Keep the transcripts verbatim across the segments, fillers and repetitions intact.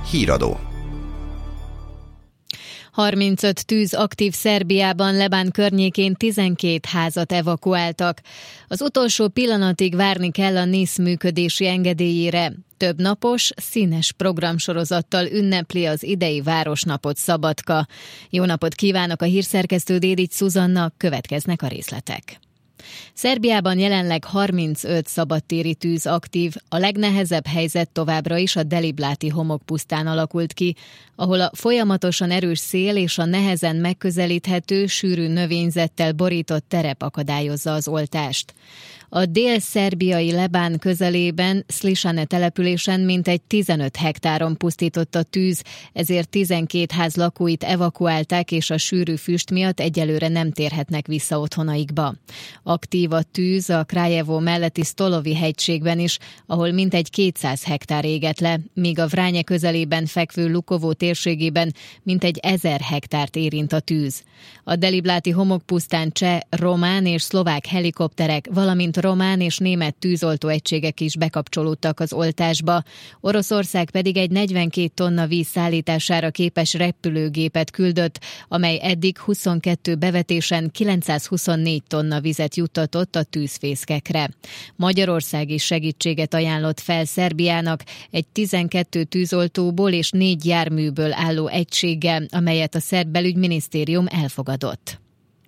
Híradó. harmincöt tűz aktív Szerbiában, Lebán környékén tizenkét házat evakuáltak. Az utolsó pillanatig várni kell a NISZ működési engedélyére. Több napos, színes programsorozattal ünnepli az idei Városnapot Szabadka. Jó napot kívánok, a hírszerkesztő Dédics Szuzanna, következnek a részletek. Szerbiában jelenleg harmincöt szabadtéri tűz aktív, a legnehezebb helyzet továbbra is a Delibláti homokpusztán alakult ki, ahol a folyamatosan erős szél és a nehezen megközelíthető, sűrű növényzettel borított terep akadályozza az oltást. A dél-szerbiai Lebán közelében, Slisane településen mintegy tizenöt hektáron pusztított a tűz, ezért tizenkét ház lakóit evakuálták, és a sűrű füst miatt egyelőre nem térhetnek vissza otthonaikba. Aktív a tűz a Kraljevo melletti Stolovi hegységben is, ahol mintegy kétszáz hektár égett le, míg a Vranje közelében fekvő Lukovo térségében mintegy ezer hektárt érint a tűz. A Delibláti homokpusztán cseh, román és szlovák helikopterek, valamint román és német tűzoltó egységek is bekapcsolódtak az oltásba. Oroszország pedig egy negyvenkét tonna víz szállítására képes repülőgépet küldött, amely eddig huszonkettő bevetésen kilencszázhuszonnégy tonna vizet juttatott a tűzfészkekre. Magyarország is segítséget ajánlott fel Szerbiának egy tizenkét tűzoltóból és négy járműből álló egységgel, amelyet a szerb belügyminisztérium elfogadott.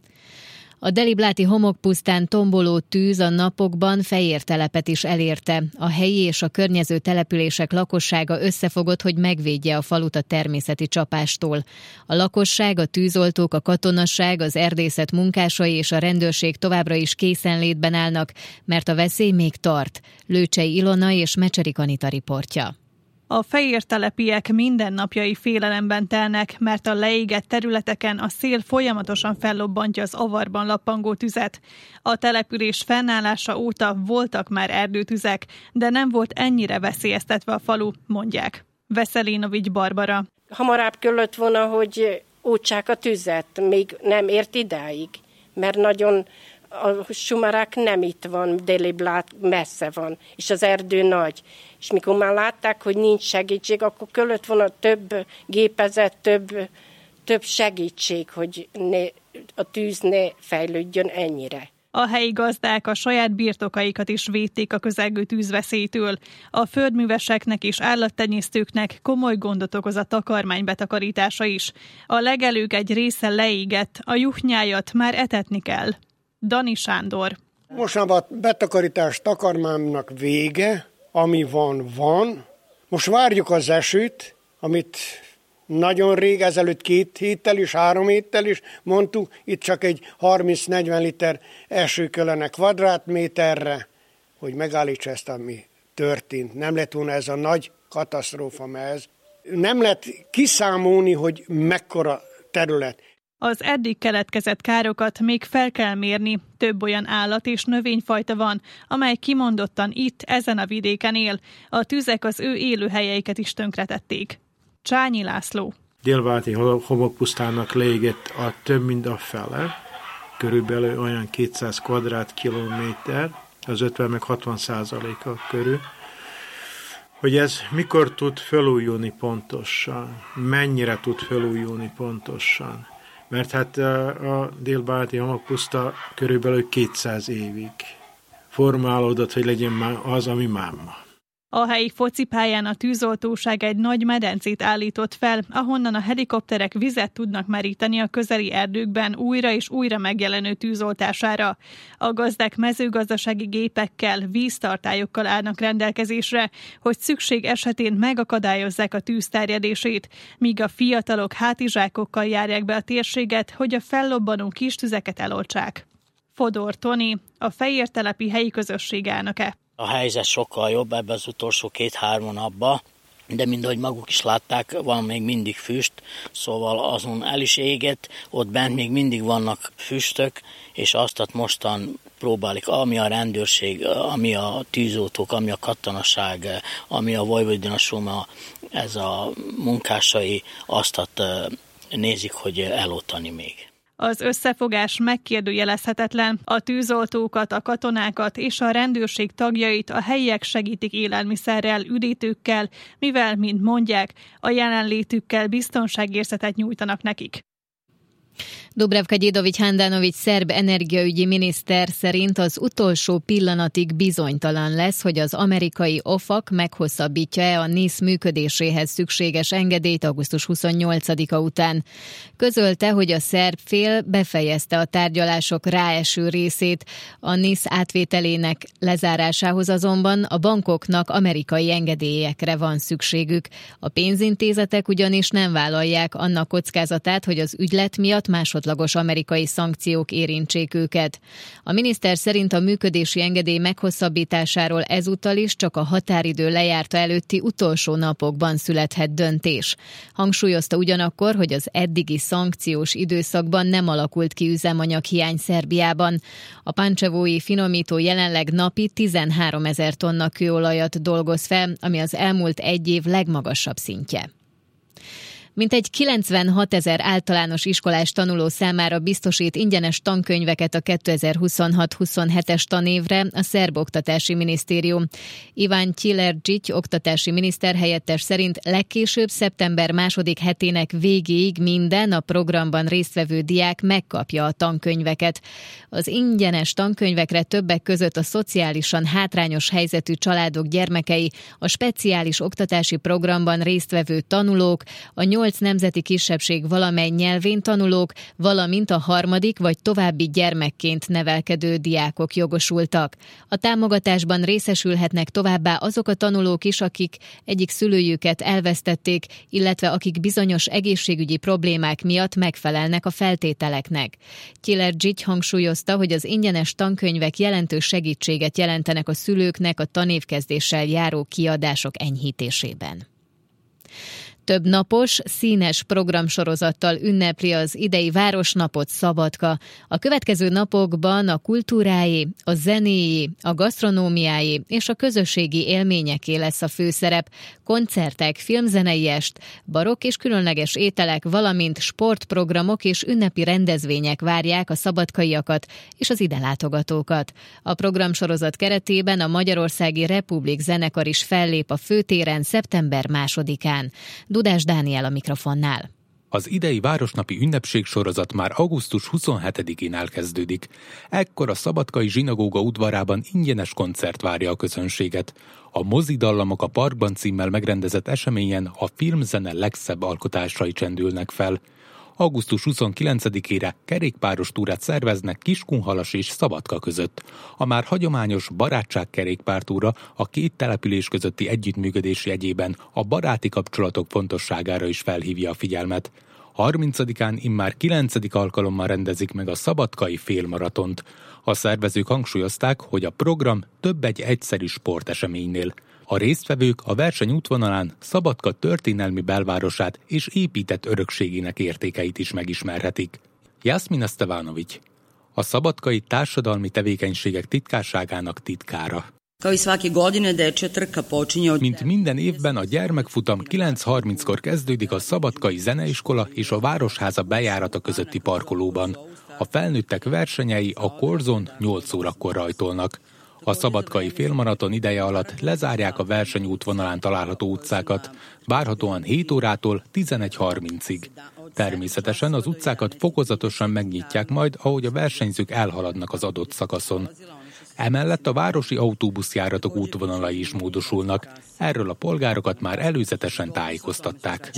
A Delibláti homokpusztán tomboló tűz a napokban Fejér telepet is elérte. A helyi és a környező települések lakossága összefogott, hogy megvédje a falut a természeti csapástól. A lakosság, a tűzoltók, a katonasság, az erdészet munkásai és a rendőrség továbbra is készenlétben állnak, mert a veszély még tart. Lőcsei Ilona és Mecserik Anita riportja. A fejértelepiek mindennapjai félelemben telnek, mert a leégett területeken a szél folyamatosan fellobbantja az avarban lappangó tüzet. A település fennállása óta voltak már erdőtüzek, de nem volt ennyire veszélyeztetve a falu, mondják. Veszelinovics Barbara. Hamarabb kellett volna, hogy útsák a tüzet, még nem ért idáig, mert nagyon a sumarák nem itt van, Deliblát messze van, és az erdő nagy. És mikor már látták, hogy nincs segítség, akkor kellett volna több gépezet, több, több segítség, hogy ne, a tűz ne fejlődjön ennyire. A helyi gazdák a saját birtokaikat is védték a közelgő tűzveszélytől. A földműveseknek és állattenyésztőknek komoly gondot okoz a takarmány betakarítása is. A legelők egy része leégett, a juhnyájat már etetni kell. Dani Sándor. Mostanában a betakarítás takarmánynak vége, ami van, van. Most várjuk az esőt, amit nagyon rég, ezelőtt két héttel is, három héttel is mondtuk, itt csak egy harminc-negyven liter eső kellene kvadrátméterre, hogy megállítsa ezt, ami történt. Nem lett volna ez a nagy katasztrófa, mert ez nem lehet kiszámolni, hogy mekkora terület. Az eddig keletkezett károkat még fel kell mérni. Több olyan állat és növényfajta van, amely kimondottan itt, ezen a vidéken él. A tüzek az ő élőhelyeiket is tönkretették. Csányi László. Délbáti homokpusztának leégett a több mint a fele, körülbelül olyan kétszáz kvadrátkilométer, az ötven meg hatvan százaléka körül. Hogy ez mikor tud felújulni pontosan, mennyire tud felújulni pontosan. Mert hát a délbáti homokpuszta körülbelül kétszáz évig formálódott, hogy legyen már az, ami már ma. A helyi focipályán a tűzoltóság egy nagy medencét állított fel, ahonnan a helikopterek vizet tudnak meríteni a közeli erdőkben újra és újra megjelenő tűzoltására. A gazdák mezőgazdasági gépekkel, víztartályokkal állnak rendelkezésre, hogy szükség esetén megakadályozzák a tűz terjedését, míg a fiatalok hátizsákokkal járják be a térséget, hogy a fellobbanó kis tüzeket eloltsák. Fodor Toni, a fejértelepi helyi közösség elnöke. A helyzet sokkal jobb ebben az utolsó két-három napban, de mindahogy maguk is látták, van még mindig füst, szóval azon el is égett, ott bent még mindig vannak füstök, és azt mostan próbálik, ami a rendőrség, ami a tűzoltók, ami a katonaság, ami a Vojvodina Suma, ez a munkásai, azt nézik, hogy eloltani még. Az összefogás megkérdőjelezhetetlen. A tűzoltókat, a katonákat és a rendőrség tagjait a helyiek segítik élelmiszerrel, üdítőkkel, mivel, mint mondják, a jelenlétükkel biztonságérzetet nyújtanak nekik. Dubravka Đedović-Handanović szerb energiaügyi miniszter szerint az utolsó pillanatig bizonytalan lesz, hogy az amerikai o fak meghosszabbítja-e a NIS működéséhez szükséges engedélyt augusztus huszonnyolcadika után. Közölte, hogy a szerb fél befejezte a tárgyalások ráeső részét. A NIS átvételének lezárásához azonban a bankoknak amerikai engedélyekre van szükségük. A pénzintézetek ugyanis nem vállalják annak kockázatát, hogy az ügylet miatt másodlagos amerikai szankciók érintsék őket. A miniszter szerint a működési engedély meghosszabbításáról ezúttal is csak a határidő lejárta előtti utolsó napokban születhet döntés. Hangsúlyozta ugyanakkor, hogy az eddigi szankciós időszakban nem alakult ki üzemanyaghiány Szerbiában. A pancsevói finomító jelenleg napi tizenháromezer tonna kőolajat dolgoz fel, ami az elmúlt egy év legmagasabb szintje. Mintegy kilencvenhatezer általános iskolás tanuló számára biztosít ingyenes tankönyveket a kétezer-huszonhat huszonhetes tanévre a szerb oktatási minisztérium. Iván Čilerčić oktatási miniszterhelyettes szerint legkésőbb szeptember második hetének végéig minden a programban résztvevő diák megkapja a tankönyveket. Az ingyenes tankönyvekre többek között a szociálisan hátrányos helyzetű családok gyermekei, a speciális oktatási programban résztvevő tanulók, a nyolc nemzeti kisebbség valamely nyelvén tanulók, valamint a harmadik vagy további gyermekként nevelkedő diákok jogosultak. A támogatásban részesülhetnek továbbá azok a tanulók is, akik egyik szülőjüket elvesztették, illetve akik bizonyos egészségügyi problémák miatt megfelelnek a feltételeknek. Čilerčić hangsúlyozta, hogy az ingyenes tankönyvek jelentős segítséget jelentenek a szülőknek a tanévkezdéssel járó kiadások enyhítésében. Több napos, színes programsorozattal ünnepli az idei Városnapot Szabadka. A következő napokban a kultúráé, a zenéjé, a gasztronómiáé és a közösségi élményeké lesz a főszerep. Koncertek, filmzenei est, barokk és különleges ételek, valamint sportprogramok és ünnepi rendezvények várják a szabadkaiakat és az ide látogatókat. A programsorozat keretében a Magyarországi Republik zenekar is fellép a főtéren szeptember másodikán. Dudás Dániel a mikrofonnál. Az idei városnapi ünnepségsorozat már augusztus huszonhetedikén elkezdődik. Ekkor a szabadkai zsinagóga udvarában ingyenes koncert várja a közönséget. A Mozidallamok a parkban címmel megrendezett eseményen a filmzene legszebb alkotásai csendülnek fel. augusztus huszonkilencedikére kerékpáros túrát szerveznek Kiskunhalas és Szabadka között. A már hagyományos barátság kerékpártúra a két település közötti együttműködés jegyében a baráti kapcsolatok fontosságára is felhívja a figyelmet. harmincadikán immár kilencedik alkalommal rendezik meg a szabadkai félmaratont. A szervezők hangsúlyozták, hogy a program több egy egyszerű sporteseménynél. A résztvevők a verseny útvonalán Szabadka történelmi belvárosát és épített örökségének értékeit is megismerhetik. Jasmina Stevanović, a szabadkai társadalmi tevékenységek titkárságának titkára. Mint minden évben a gyermekfutam kilenc harminckor kezdődik a Szabadkai Zeneiskola és a Városháza bejárata közötti parkolóban. A felnőttek versenyei a korzon nyolc órakor rajtolnak. A szabadkai félmaraton ideje alatt lezárják a versenyútvonalán található utcákat, várhatóan hét órától tizenegy harmincig. Természetesen az utcákat fokozatosan megnyitják majd, ahogy a versenyzők elhaladnak az adott szakaszon. Emellett a városi autóbuszjáratok útvonalai is módosulnak. Erről a polgárokat már előzetesen tájékoztatták.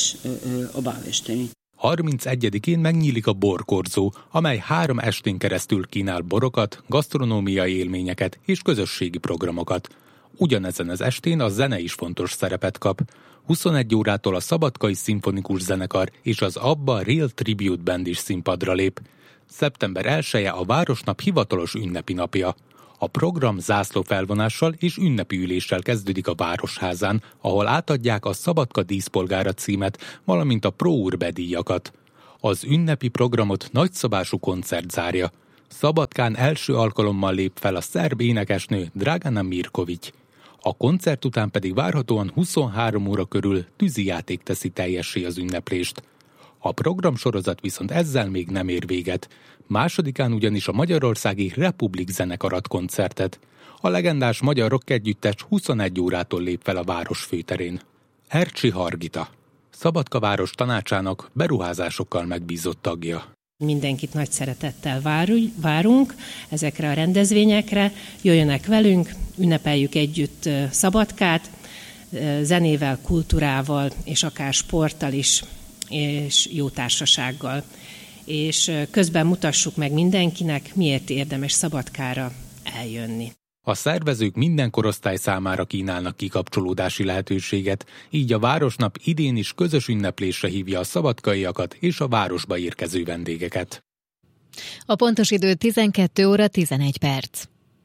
harmincegyedikén megnyílik a borkorzó, amely három estén keresztül kínál borokat, gasztronómiai élményeket és közösségi programokat. Ugyanezen az estén a zene is fontos szerepet kap. huszonegy órától a Szabadkai Szimfonikus Zenekar és az ABBA Real Tribute Band is színpadra lép. szeptember elseje a Városnap hivatalos ünnepi napja. A program zászlófelvonással és ünnepi üléssel kezdődik a Városházán, ahol átadják a Szabadka díszpolgára címet, valamint a Pro Urbe díjakat. Az ünnepi programot nagyszabású koncert zárja. Szabadkán első alkalommal lép fel a szerb énekesnő Dragana Mirković. A koncert után pedig várhatóan huszonhárom óra körül tűzijáték teszi teljessé az ünneplést. A programsorozat viszont ezzel még nem ér véget. Másodikán ugyanis a magyarországi Republik zenekar ad koncertet. A legendás magyar rockegyüttes huszonegy órától lép fel a város főterén. Ercsi Hargita, Szabadka város tanácsának beruházásokkal megbízott tagja. Mindenkit nagy szeretettel várunk ezekre a rendezvényekre, jöjjönek velünk, ünnepeljük együtt Szabadkát, zenével, kultúrával, és akár sporttal is, és jó társasággal. És közben mutassuk meg mindenkinek, miért érdemes Szabadkára eljönni. A szervezők minden korosztály számára kínálnak kikapcsolódási lehetőséget, így a Városnap idén is közös ünneplésre hívja a szabadkaiakat és a városba érkező vendégeket. A pontos idő tizenkét óra tizenegy perc.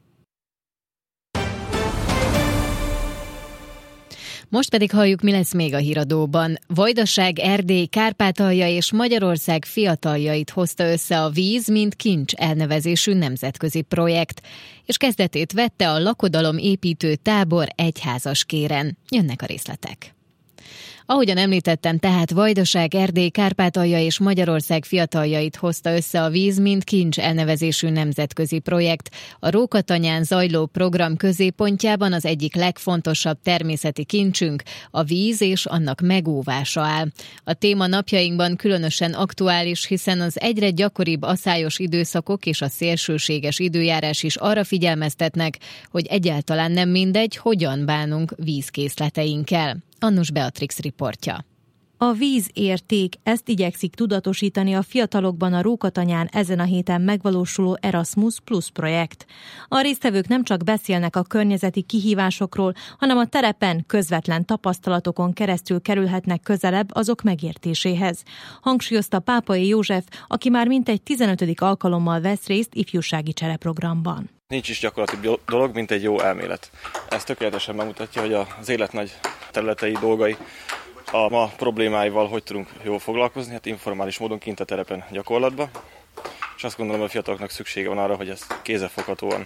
Most pedig halljuk, mi lesz még a híradóban. Vajdaság, Erdély, Kárpátalja és Magyarország fiataljait hozta össze a Víz, mint kincs elnevezésű nemzetközi projekt, és kezdetét vette a lakodalom építő tábor egyházaskéren. Jönnek a részletek. Ahogyan említettem, tehát Vajdaság, Erdély, Kárpátalja és Magyarország fiataljait hozta össze a Víz, mint kincs elnevezésű nemzetközi projekt. A Rókatanyán zajló program középpontjában az egyik legfontosabb természeti kincsünk, a víz és annak megóvása áll. A téma napjainkban különösen aktuális, hiszen az egyre gyakoribb aszályos időszakok és a szélsőséges időjárás is arra figyelmeztetnek, hogy egyáltalán nem mindegy, hogyan bánunk vízkészleteinkkel. Annus Beatrix riportja. A víz érték, ezt igyekszik tudatosítani a fiatalokban a Rókatanyán ezen a héten megvalósuló Erasmus Plus projekt. A résztvevők nem csak beszélnek a környezeti kihívásokról, hanem a terepen közvetlen tapasztalatokon keresztül kerülhetnek közelebb azok megértéséhez. Hangsúlyozta Pápai József, aki már mintegy tizenötödik alkalommal vesz részt ifjúsági csereprogramban. Nincs is gyakorlati dolog, mint egy jó elmélet. Ez tökéletesen megmutatja, hogy az élet nagy területei, dolgai, a ma problémáival hogy tudunk jól foglalkozni, hát informális módon kint a terepen gyakorlatban. És azt gondolom, hogy a fiataloknak szüksége van arra, hogy ezt kézzelfoghatóan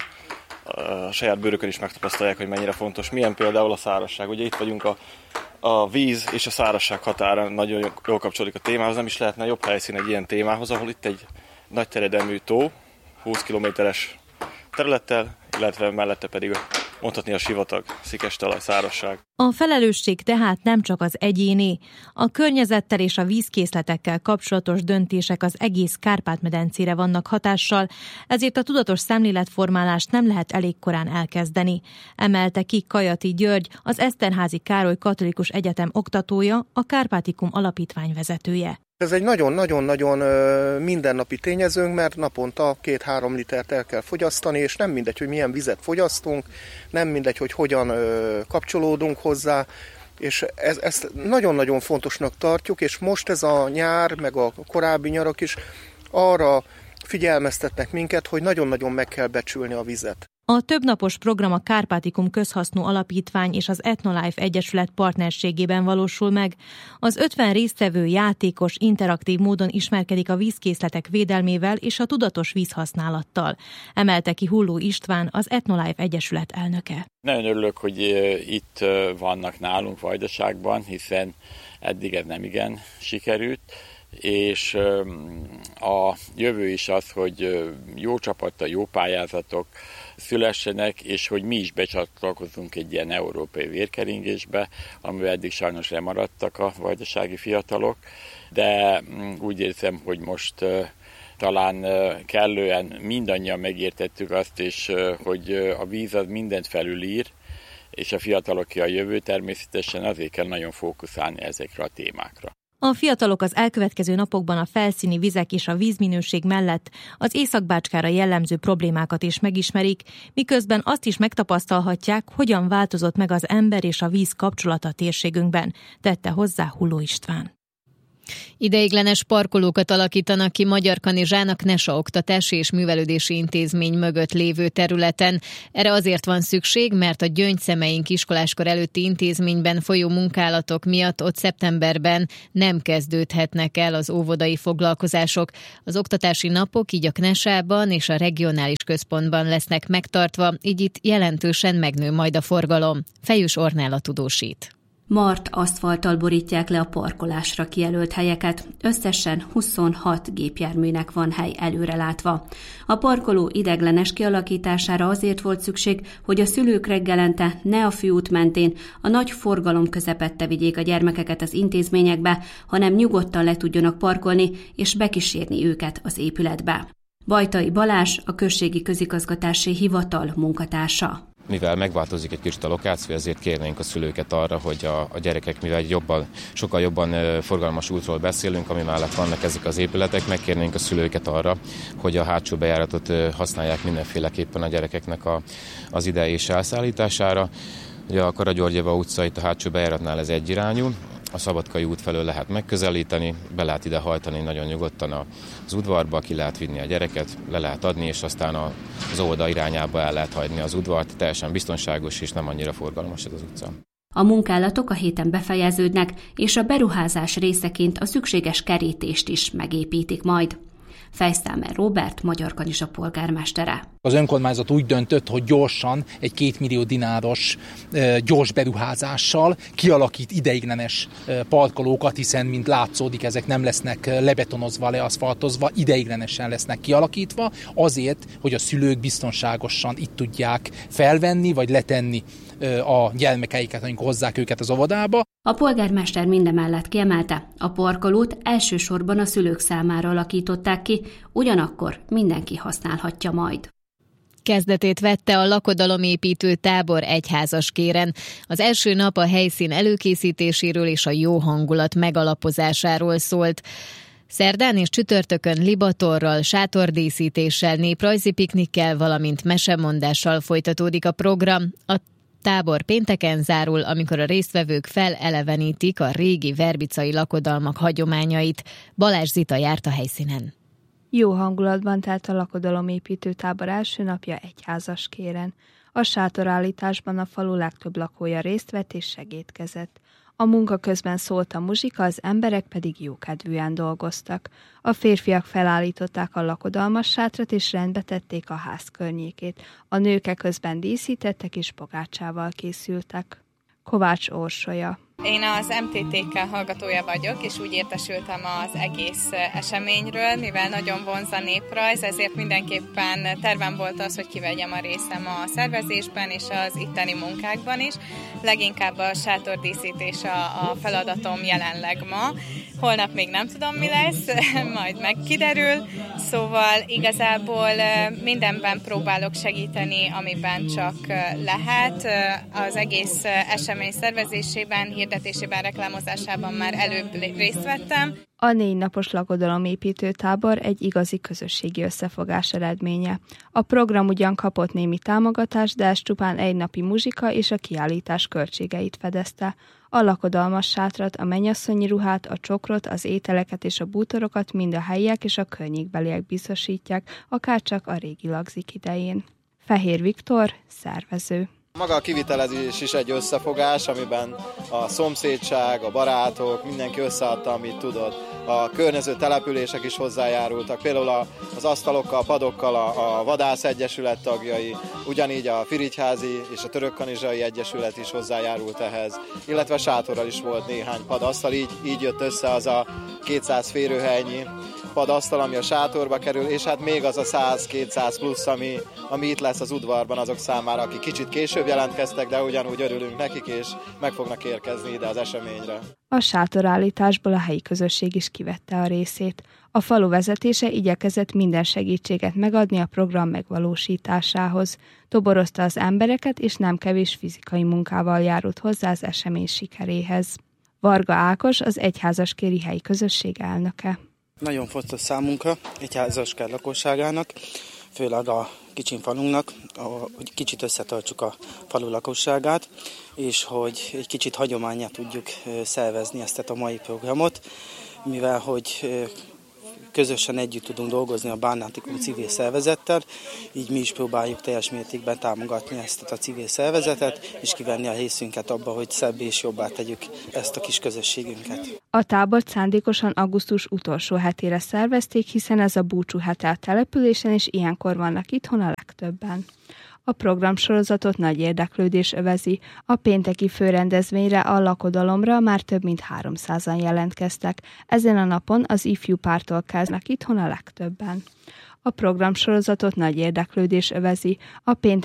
a saját bőrükön is megtapasztalják, hogy mennyire fontos. Milyen például a szárazság. Ugye itt vagyunk a, a víz és a szárazság határán, nagyon jól kapcsolódik a témához. Nem is lehetne jobb helyszín egy ilyen témához, ahol itt egy nagy terjedelmű tó, húsz kilométeres területtel, illetve mellette pedig mondhatni a sivatag, szikes talaj, szárazság. A felelősség tehát nem csak az egyéné. A környezettel és a vízkészletekkel kapcsolatos döntések az egész Kárpát-medencére vannak hatással, ezért a tudatos szemléletformálást nem lehet elég korán elkezdeni. Emelte ki Kajati György, az Eszterházy Károly Katolikus Egyetem oktatója, a Kárpátikum alapítvány vezetője. Ez egy nagyon-nagyon-nagyon mindennapi tényezőnk, mert naponta két-három litert el kell fogyasztani, és nem mindegy, hogy milyen vizet fogyasztunk, nem mindegy, hogy hogyan kapcsolódunk hozzá, és ez, ezt nagyon-nagyon fontosnak tartjuk, és most ez a nyár, meg a korábbi nyarak is arra figyelmeztetnek minket, hogy nagyon-nagyon meg kell becsülni a vizet. A többnapos program a Kárpátikum Közhasznú Alapítvány és az Etnolife Egyesület partnerségében valósul meg. Az ötven résztvevő játékos, interaktív módon ismerkedik a vízkészletek védelmével és a tudatos vízhasználattal. Emelte ki Hulló István, az Etnolife Egyesület elnöke. Nagyon örülök, hogy itt vannak nálunk Vajdaságban, hiszen eddig ez nem igen sikerült, és a jövő is az, hogy jó csapattal, jó pályázatok szülessenek, és hogy mi is becsatlakozunk egy ilyen európai vérkeringésbe, amivel eddig sajnos lemaradtak a vajdasági fiatalok, de úgy érzem, hogy most talán kellően mindannyian megértettük azt, és hogy a víz az mindent felülír, és a fiataloké a jövő, természetesen azért kell nagyon fókuszálni ezekre a témákra. A fiatalok az elkövetkező napokban a felszíni vizek és a vízminőség mellett az Észak-Bácskára jellemző problémákat is megismerik, miközben azt is megtapasztalhatják, hogyan változott meg az ember és a víz kapcsolata a térségünkben, tette hozzá Hulló István. Ideiglenes parkolókat alakítanak ki Magyarkanizsán Knesa Oktatási és Művelődési Intézmény mögött lévő területen. Erre azért van szükség, mert a Gyöngyszemeink iskoláskor előtti intézményben folyó munkálatok miatt ott szeptemberben nem kezdődhetnek el az óvodai foglalkozások. Az oktatási napok így a Knesában és a regionális központban lesznek megtartva, így itt jelentősen megnő majd a forgalom. Fejős Ornella tudósít. Mart aszfalttal borítják le a parkolásra kijelölt helyeket, összesen huszonhat gépjárműnek van hely előrelátva. A parkoló ideiglenes kialakítására azért volt szükség, hogy a szülők reggelente ne a főút mentén, a nagy forgalom közepette vigyék a gyermekeket az intézményekbe, hanem nyugodtan le tudjanak parkolni és bekísérni őket az épületbe. Bajtai Balázs, a községi közigazgatási hivatal munkatársa. Mivel megváltozik egy kicsit a lokáció, ezért kérnénk a szülőket arra, hogy a, a gyerekek, mivel jobban, sokkal jobban e, forgalmas útról beszélünk, ami mellett vannak ezek az épületek, megkérnénk a szülőket arra, hogy a hátsó bejáratot e, használják mindenféleképpen a gyerekeknek a, az ide és elszállítására. Ugye a Karagyörgyeva utca itt a hátsó bejáratnál ez egyirányú, a Szabadkai út felől lehet megközelíteni, be lehet ide hajtani nagyon nyugodtan az udvarba, ki lehet vinni a gyereket, le lehet adni, és aztán az óvoda irányába el lehet hagyni az udvart. Teljesen biztonságos és nem annyira forgalmas ez az utca. A munkálatok a héten befejeződnek, és a beruházás részeként a szükséges kerítést is megépítik majd. Fejszámer Róbert, Magyar Kanisa polgármestere. Az önkormányzat úgy döntött, hogy gyorsan egy két millió dináros gyors beruházással kialakít ideiglenes parkolókat, hiszen, mint látszódik, ezek nem lesznek lebetonozva, leaszfaltozva, ideiglenesen lesznek kialakítva, azért, hogy a szülők biztonságosan itt tudják felvenni, vagy letenni a gyermekeiket, amikor hozzák őket az óvodába. A polgármester mindemellett kiemelte, a parkolót elsősorban a szülők számára alakították ki, ugyanakkor mindenki használhatja majd. Kezdetét vette a lakodalomépítő tábor Egyházaskéren. Az első nap a helyszín előkészítéséről és a jó hangulat megalapozásáról szólt. Szerdán és csütörtökön libatorral, sátordíszítéssel, néprajzi piknikkel, valamint mesemondással folytatódik a program. A tábor pénteken zárul, amikor a résztvevők felelevenítik a régi verbicai lakodalmak hagyományait. Balázs Zita járt a helyszínen. Jó hangulatban telt a lakodalomépítő tábor első napja Egyházaskéren. A sátorállításban a falu legtöbb lakója részt vett és segédkezett. A munka közben szólt a muzsika, az emberek pedig jókedvűen dolgoztak. A férfiak felállították a lakodalmas sátrat és rendbe tették a ház környékét. A nők közben díszítettek és pogácsával készültek. Kovács Orsolya. Én az em té té ká hallgatója vagyok, és úgy értesültem az egész eseményről, mivel nagyon vonz a néprajz, ezért mindenképpen tervem volt az, hogy kivegyem a részem a szervezésben és az itteni munkákban is. Leginkább a sátordíszítés a, a feladatom jelenleg ma. Holnap még nem tudom, mi lesz, majd megkiderül. Szóval igazából mindenben próbálok segíteni, amiben csak lehet. Az egész esemény szervezésében, hirdetésében, reklámozásában már előbb részt vettem. A négy napos lakodalomépítő tábor egy igazi közösségi összefogás eredménye. A program ugyan kapott némi támogatást, de ez csupán egy napi muzsika és a kiállítás költségeit fedezte. A lakodalmas sátrat, a mennyasszonyi ruhát, a csokrot, az ételeket és a bútorokat mind a helyiek és a környékbeliek biztosítják, akárcsak a régi lagzik idején. Fehér Viktor, szervező. Maga a kivitelezés is egy összefogás, amiben a szomszédság, a barátok, mindenki összeadta, amit tudott. A környező települések is hozzájárultak, például az asztalokkal, padokkal a, a Vadász Egyesület tagjai, ugyanígy a Firigyházi és a Törökkanizsai Egyesület is hozzájárult ehhez, illetve a sátorral is volt néhány padasztal, így, így jött össze az a kétszáz férőhelynyi padasztal, ami a sátorba kerül, és hát még az a száz-kétszáz plusz, ami, ami itt lesz az udvarban azok számára, akik kicsit később jelentkeztek, de ugyanúgy örülünk nekik, és meg fognak érkezni ide az eseményre. A sátorállításból a helyi közösség is kivette a részét. A falu vezetése igyekezett minden segítséget megadni a program megvalósításához. Toborozta az embereket, és nem kevés fizikai munkával járult hozzá az esemény sikeréhez. Varga Ákos, az Egyházaskéri helyi közösség elnöke. Nagyon fontos számunkra, Egyházasker lakosságának, főleg a kicsin falunknak, hogy kicsit összetartsuk a falu lakosságát, és hogy egy kicsit hagyományát tudjuk szervezni ezt a mai programot, mivel hogy közösen együtt tudunk dolgozni a Bárnáti Klub civil szervezettel, így mi is próbáljuk teljes mértékben támogatni ezt a civil szervezetet, és kivenni a részünket abba, hogy szebb és jobbá tegyük ezt a kis közösségünket. A tábort szándékosan augusztus utolsó hetére szervezték, hiszen ez a búcsú hete a településen, és ilyenkor vannak itthon a legtöbben. A programsorozatot nagy érdeklődés övezi. A pénteki főrendezvényre, a lakodalomra már több mint háromszázan jelentkeztek. Ezen a napon az ifjú pártól kezdnek itthon a legtöbben. A programsorozatot nagy érdeklődés övezi. A pénteki